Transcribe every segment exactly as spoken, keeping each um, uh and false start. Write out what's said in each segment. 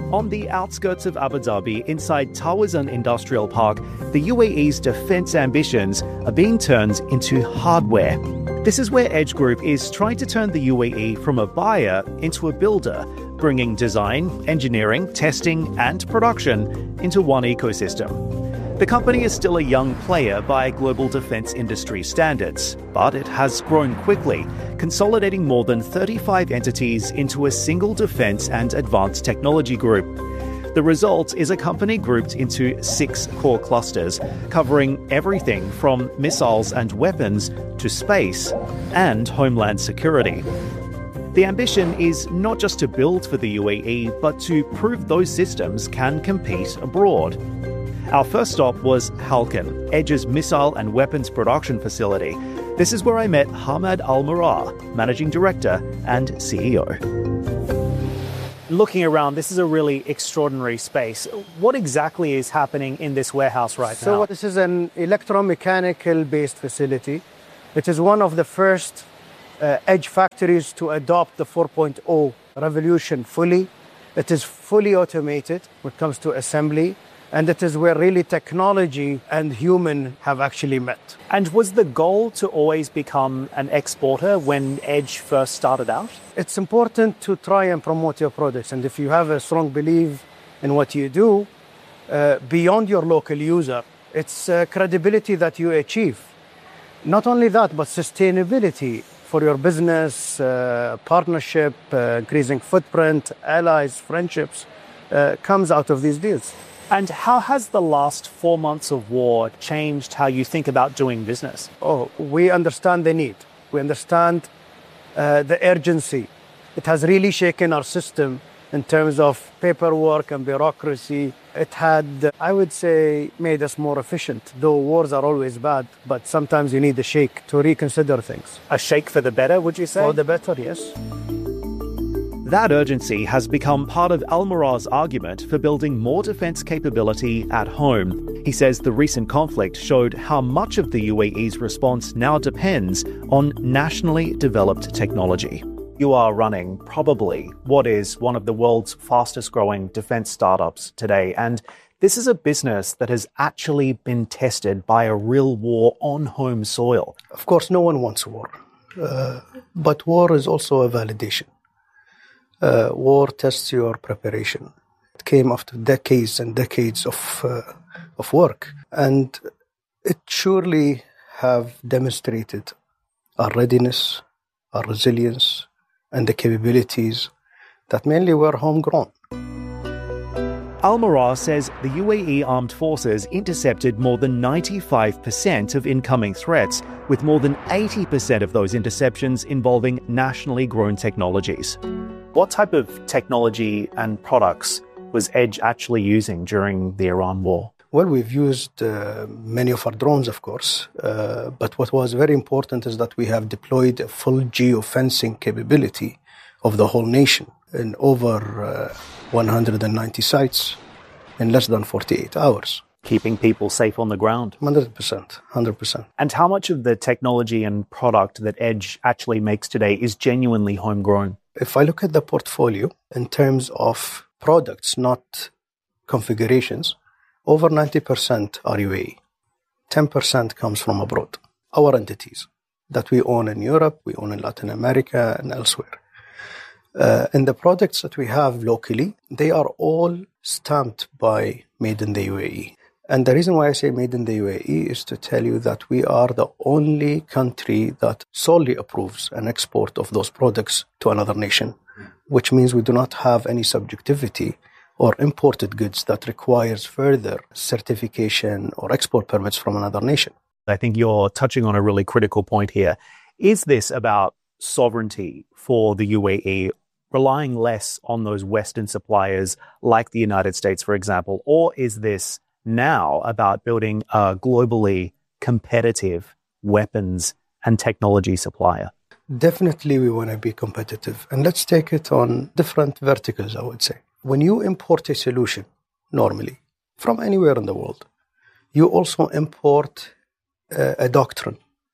On the outskirts of Abu Dhabi, inside Tawazun Industrial Park, the U A E's defence ambitions are being turned into hardware. This is where Edge Group is trying to turn the U A E from a buyer into a builder, bringing design, engineering, testing and production into one ecosystem. The company is still a young player by global defence industry standards, but it has grown quickly, consolidating more than thirty-five entities into a single defence and advanced technology group. The result is a company grouped into six core clusters, covering everything from missiles and weapons to space and homeland security. The ambition is not just to build for the U A E, but to prove those systems can compete abroad. Our first stop was Halkan, Edge's missile and weapons production facility. This is where I met Hamad Al-Marah, Managing Director and C E O. Looking around, this is a really extraordinary space. What exactly is happening in this warehouse right so now? So this is an electromechanical-based facility. It is one of the first uh, Edge factories to adopt the four point oh revolution fully. It is fully automated when it comes to assembly. And it is where really technology and human have actually met. And was the goal to always become an exporter when Edge first started out? It's important to try and promote your products. And if you have a strong belief in what you do, uh, beyond your local user, it's uh, credibility that you achieve. Not only that, but sustainability for your business, uh, partnership, uh, increasing footprint, allies, friendships, uh, comes out of these deals. And how has the last four months of war changed how you think about doing business? Oh, we understand the need. We understand uh, the urgency. It has really shaken our system in terms of paperwork and bureaucracy. It had, I would say, made us more efficient. Though wars are always bad, but sometimes you need a shake to reconsider things. A shake for the better, would you say? For the better, yes. That urgency has become part of Al-Marah's argument for building more defence capability at home. He says the recent conflict showed how much of the U A E's response now depends on nationally developed technology. You are running probably what is one of the world's fastest growing defence startups today, and this is a business that has actually been tested by a real war on home soil. Of course, no one wants war, uh, but war is also a validation. Uh, war tests your preparation. It came after decades and decades of uh, of work, and it surely have demonstrated our readiness, our resilience, and the capabilities that mainly were homegrown. Al-Marah says the U A E armed forces intercepted more than ninety-five percent of incoming threats, with more than eighty percent of those interceptions involving nationally grown technologies. What type of technology and products was Edge actually using during the Iran war? Well, we've used uh, many of our drones, of course, uh, but what was very important is that we have deployed a full geofencing capability of the whole nation in over uh, one hundred ninety sites in less than forty-eight hours. Keeping people safe on the ground? one hundred percent, one hundred percent. And how much of the technology and product that Edge actually makes today is genuinely homegrown? If I look at the portfolio in terms of products, not configurations, over ninety percent are U A E. ten percent comes from abroad. Our entities that we own in Europe, we own in Latin America and elsewhere. Uh, and the products that we have locally, they are all stamped by Made in the U A E. And the reason why I say Made in the U A E is to tell you that we are the only country that solely approves an export of those products to another nation, which means we do not have any subjectivity or imported goods that requires further certification or export permits from another nation. I think you're touching on a really critical point here. Is this about sovereignty for the U A E, relying less on those Western suppliers like the United States, for example, or is this now about building a globally competitive weapons and technology supplier? Definitely we want to be competitive. And let's take it on different verticals, I would say. When you import a solution, normally, from anywhere in the world, you also import uh, a doctrine,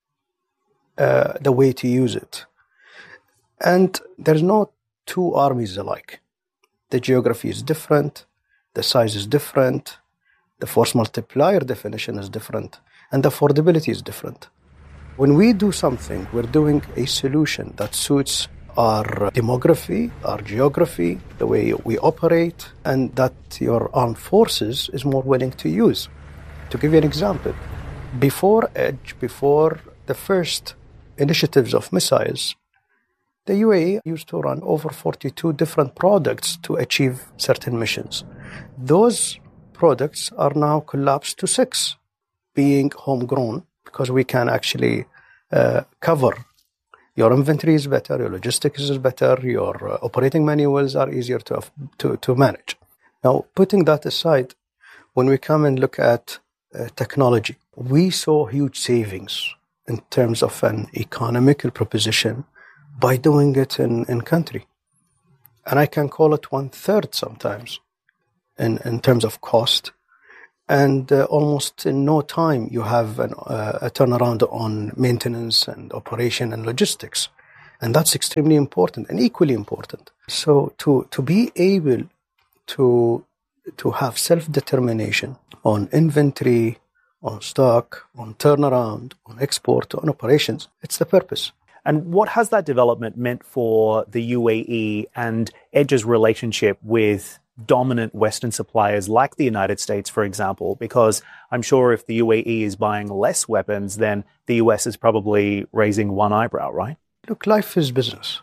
uh, the way to use it. And there's no two armies alike. the geography is different, the size is different, the force multiplier definition is different, and the affordability is different. When we do something, we're doing a solution that suits our demography, our geography, the way we operate, and that your armed forces is more willing to use. To give you an example, before Edge, before the first initiatives of missiles, the U A E used to run over forty-two different products to achieve certain missions. Those products are now collapsed to six, being homegrown, because we can actually uh, cover. Your inventory is better, your logistics is better, your uh, operating manuals are easier to, to, to manage. Now, putting that aside, when we come and look at uh, technology, we saw huge savings in terms of an economical proposition by doing it in, in country. And I can call it one third sometimes in, in terms of cost. And uh, almost in no time, you have an, uh, a turnaround on maintenance and operation and logistics. And that's extremely important and equally important. So to, to be able to, to have self-determination on inventory, on stock, on turnaround, on export, on operations, it's the purpose. And what has that development meant for the U A E and Edge's relationship with dominant Western suppliers like the United States, for example? Because I'm sure if the U A E is buying less weapons, then the U S is probably raising one eyebrow, right? Look, life is business.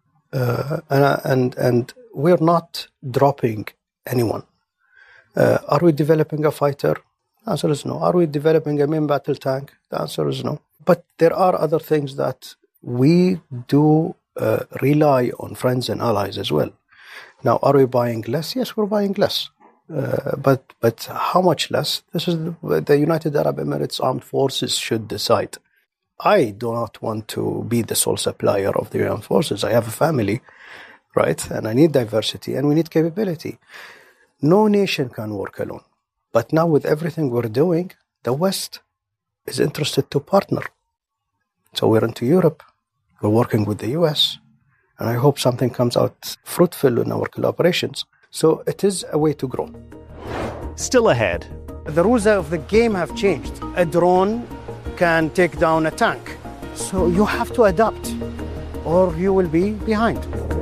Uh, and, and, and we're not dropping anyone. Uh, are we developing a fighter? The answer is no. Are we developing a main battle tank? The answer is no. But there are other things that we do uh, rely on friends and allies as well. Now, are we buying less? Yes, we're buying less. Uh, but but how much less? This is the, the United Arab Emirates Armed Forces should decide. I do not want to be the sole supplier of the armed forces. I have a family, right? And I need diversity and we need capability. No nation can work alone. But now with everything we're doing, the West is interested to partner. So we're into Europe. We're working with the U S, and I hope something comes out fruitful in our collaborations. So it is a way to grow. Still ahead. The rules of the game have changed. A drone can take down a tank. So you have to adapt, or you will be behind.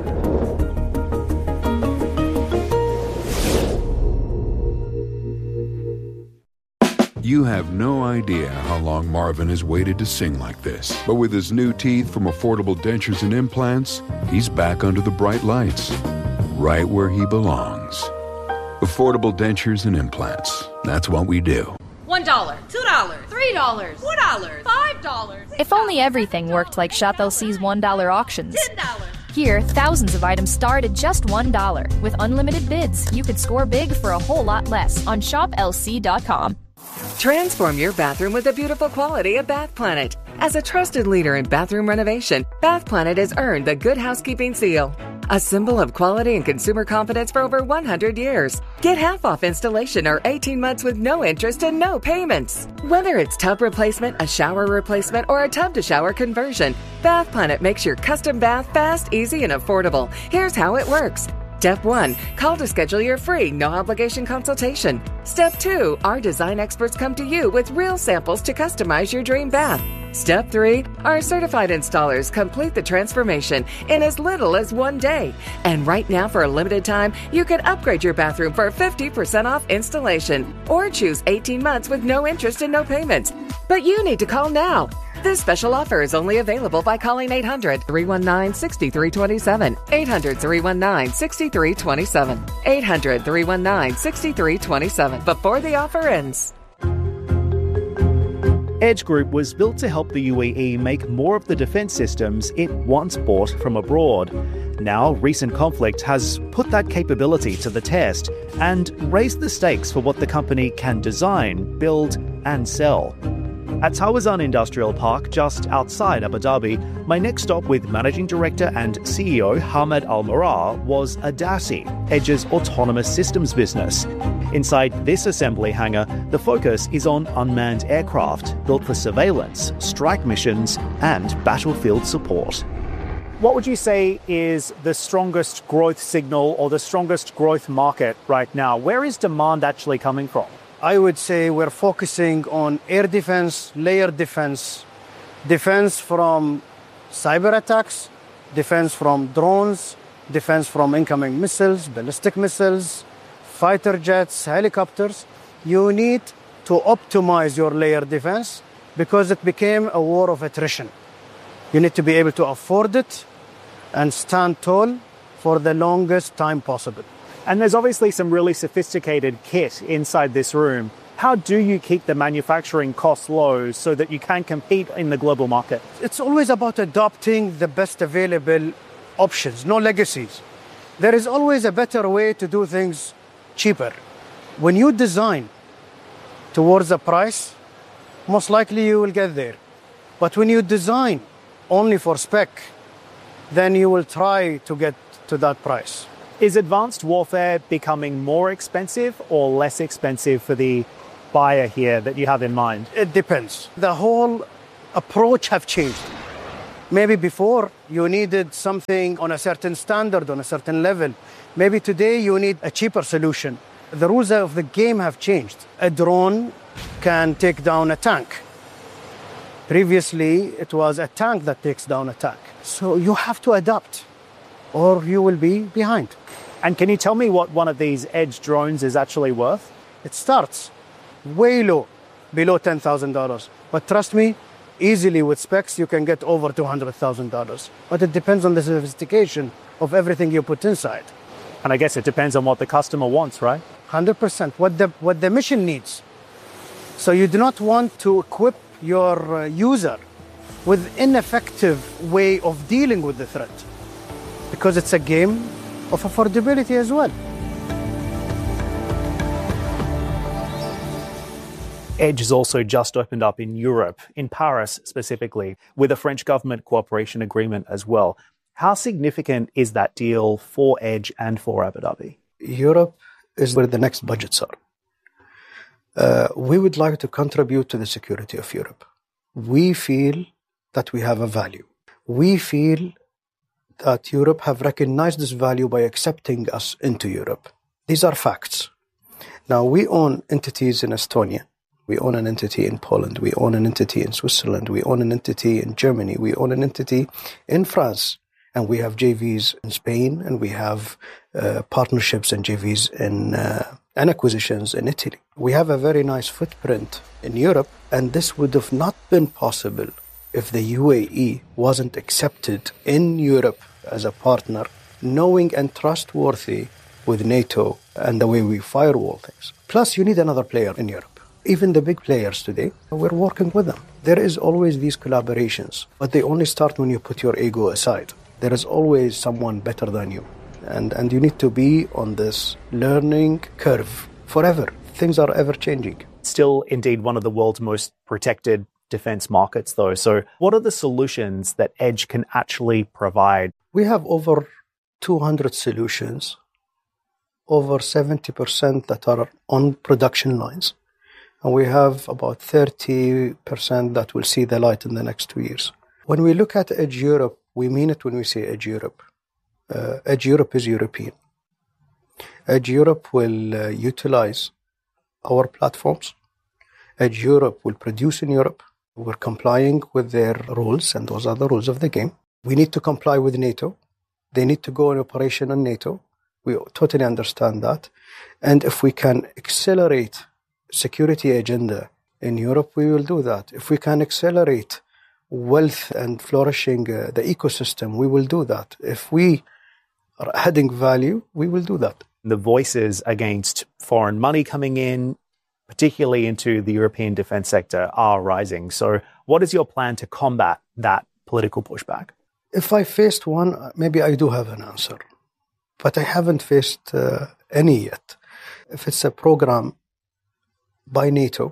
You have no idea how long Marvin has waited to sing like this. But with his new teeth from Affordable Dentures and Implants, he's back under the bright lights, right where he belongs. Affordable Dentures and Implants. That's what we do. One dollar, two dollars, three dollars, four dollars, five dollars. If only everything worked like Shop L C's one dollar auctions. Ten dollars. Here, thousands of items start at just one dollar. With unlimited bids, you could score big for a whole lot less on shop L C dot com. Transform your bathroom with the beautiful quality of Bath Planet. As a trusted leader in bathroom renovation, Bath Planet has earned the Good Housekeeping seal, a symbol of quality and consumer confidence for over one hundred years. Get half off installation or eighteen months with no interest and no payments. Whether it's tub replacement, a shower replacement, or a tub-to-shower conversion, Bath Planet makes your custom bath fast, easy, and affordable. Here's how it works. Step one, call to schedule your free, no-obligation consultation. Step two, our design experts come to you with real samples to customize your dream bath. Step three, our certified installers complete the transformation in as little as one day. And right now, for a limited time, you can upgrade your bathroom for fifty percent off installation or choose eighteen months with no interest and no payments. But you need to call now. This special offer is only available by calling eight hundred, three one nine, six three two seven, eight hundred, three one nine, six three two seven, eight hundred, three one nine, six three two seven, before the offer ends. Edge Group was built to help the U A E make more of the defence systems it once bought from abroad. Now, recent conflict has put that capability to the test and raised the stakes for what the company can design, build and sell. At Tawazun Industrial Park, just outside Abu Dhabi, my next stop with Managing Director and C E O Hamad Al-Marar was Adasi, Edge's autonomous systems business. Inside this assembly hangar, the focus is on unmanned aircraft built for surveillance, strike missions, and battlefield support. What would you say is the strongest growth signal or the strongest growth market right now? Where is demand actually coming from? I would say we're focusing on air defense, layer defense, defense from cyber attacks, defense from drones, defense from incoming missiles, ballistic missiles, fighter jets, helicopters. You need to optimize your layer defense because it became a war of attrition. You need to be able to afford it and stand tall for the longest time possible. And there's obviously some really sophisticated kit inside this room. How do you keep the manufacturing costs low so that you can compete in the global market? It's always about adopting the best available options, no legacies. There is always a better way to do things cheaper. When you design towards a price, most likely you will get there. But when you design only for spec, then you will try to get to that price. Is advanced warfare becoming more expensive or less expensive for the buyer here that you have in mind? It depends. The whole approach have changed. Maybe before you needed something on a certain standard, on a certain level. Maybe today you need a cheaper solution. The rules of the game have changed. A drone can take down a tank. Previously, it was a tank that takes down a tank. So you have to adapt or you will be behind. And can you tell me what one of these Edge drones is actually worth? It starts way low, below ten thousand dollars. But trust me, easily with specs, you can get over two hundred thousand dollars. But it depends on the sophistication of everything you put inside. And I guess it depends on what the customer wants, right? one hundred percent. What the, what the mission needs. So you do not want to equip your uh, user with ineffective way of dealing with the threat, because it's a game of affordability as well. Edge has also just opened up in Europe, in Paris specifically, with a French government cooperation agreement as well. How significant is that deal for Edge and for Abu Dhabi? Europe is where the next budgets are. Uh, we would like to contribute to the security of Europe. We feel that we have a value. We feel that Europe have recognized this value by accepting us into Europe. These are facts. Now, we own entities in Estonia. We own an entity in Poland. We own an entity in Switzerland. We own an entity in Germany. We own an entity in France. And we have J Vs in Spain. And we have uh, partnerships and J Vs in, uh, and acquisitions in Italy. We have a very nice footprint in Europe. And this would have not been possible if the U A E wasn't accepted in Europe as a partner, knowing and trustworthy with NATO and the way we firewall things. Plus, you need another player in Europe. Even the big players today, we're working with them. There is always these collaborations, but they only start when you put your ego aside. There is always someone better than you. And, and you need to be on this learning curve forever. Things are ever changing. Still, indeed, one of the world's most protected defense markets, though. So what are the solutions that Edge can actually provide? We have over two hundred solutions, over seventy percent that are on production lines. And we have about thirty percent that will see the light in the next two years. When we look at Edge Europe, we mean it when we say Edge Europe. Uh, Edge Europe is European. Edge Europe will uh, utilize our platforms. Edge Europe will produce in Europe. We're complying with their rules, and those are the rules of the game. We need to comply with NATO. They need to go in operation on NATO. We totally understand that. And if we can accelerate security agenda in Europe, we will do that. If we can accelerate wealth and flourishing uh, the ecosystem, we will do that. If we are adding value, we will do that. The voices against foreign money coming in, particularly into the European defense sector, are rising. So what is your plan to combat that political pushback? If I faced one, maybe I do have an answer. But I haven't faced uh, any yet. If it's a program by NATO,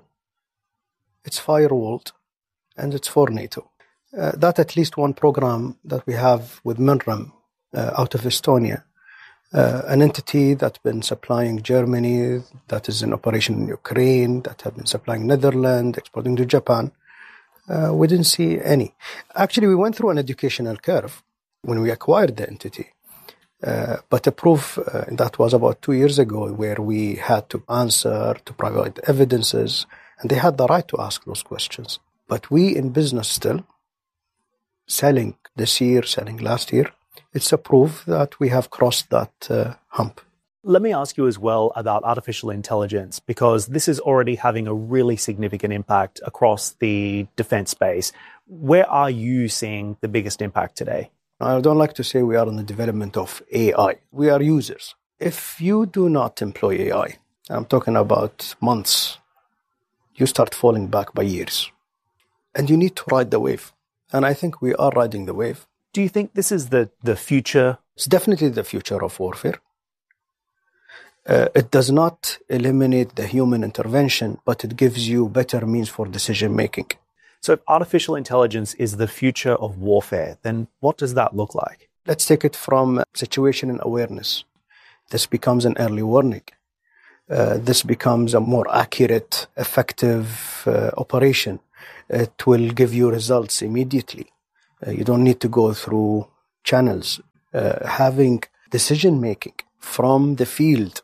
it's firewalled, and it's for NATO. Uh, that at least one program that we have with MINREM uh, out of Estonia, uh, an entity that's been supplying Germany, that is in operation in Ukraine, that have been supplying Netherlands, exporting to Japan. Uh, we didn't see any. Actually, we went through an educational curve. when we acquired the entity. Uh, but a proof uh, that was about two years ago where we had to answer, to provide evidences, and they had the right to ask those questions. But we in business still, selling this year, selling last year, it's a proof that we have crossed that uh, hump. Let me ask you as well about artificial intelligence, because this is already having a really significant impact across the defense space. Where are you seeing the biggest impact today? I don't like to say we are in the development of A I. We are users. If you do not employ A I, I'm talking about months, you start falling back by years. And you need to ride the wave. And I think we are riding the wave. Do you think this is the, the future? It's definitely the future of warfare. Uh, it does not eliminate the human intervention, but it gives you better means for decision making. So if artificial intelligence is the future of warfare, then what does that look like? Let's take it from situational awareness. This becomes an early warning. Uh, this becomes a more accurate, effective uh, operation. It will give you results immediately. Uh, you don't need to go through channels. Uh, having decision making from the field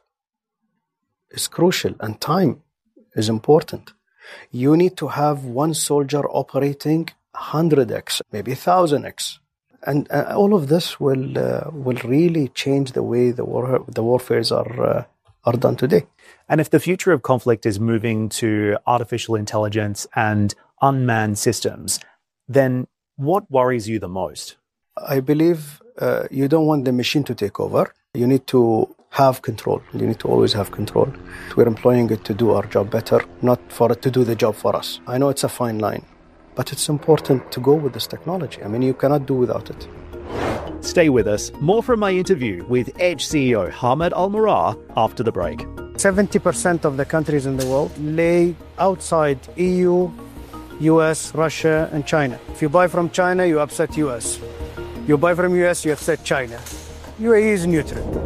is crucial, and time is important. You need to have one soldier operating one hundred x, maybe one thousand x. And uh, all of this will uh, will really change the way the war the warfares are uh, are done today. And if the future of conflict is moving to artificial intelligence and unmanned systems, then what worries you the most? I believe uh, you don't want the machine to take over. You need to have control. You need to always have control. We're employing it to do our job better, not for it to do the job for us. I know it's a fine line, but it's important to go with this technology. I mean, you cannot do without it. Stay with us. More from my interview with Edge C E O Hamad Al-Murar after the break. seventy percent of the countries in the world lay outside E U, U S, Russia, and China. If you buy from China, you upset U S. You buy from U S, you upset China. U A E is neutral.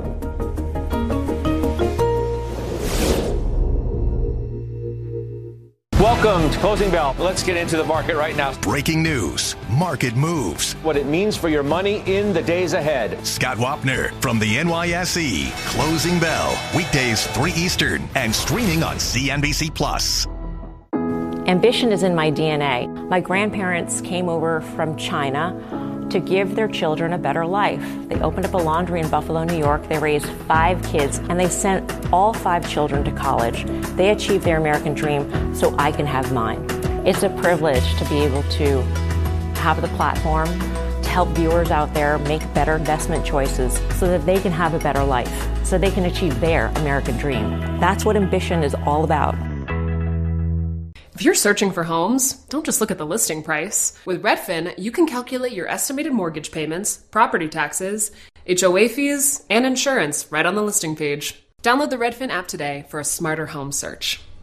Welcome to Closing Bell. Let's get into the market right now. Breaking news, market moves, what it means for your money in the days ahead. Scott Wapner from the N Y S E. Closing Bell, weekdays three Eastern and streaming on C N B C Plus. Ambition is in my D N A. My grandparents came over from China to give their children a better life. They opened up a laundry in Buffalo, New York. They raised five kids, and they sent all five children to college. They achieved their American dream, so I can have mine. It's a privilege to be able to have the platform to help viewers out there make better investment choices so that they can have a better life, so they can achieve their American dream. That's what ambition is all about. If you're searching for homes, don't just look at the listing price. With Redfin, you can calculate your estimated mortgage payments, property taxes, H O A fees, and insurance right on the listing page. Download the Redfin app today for a smarter home search.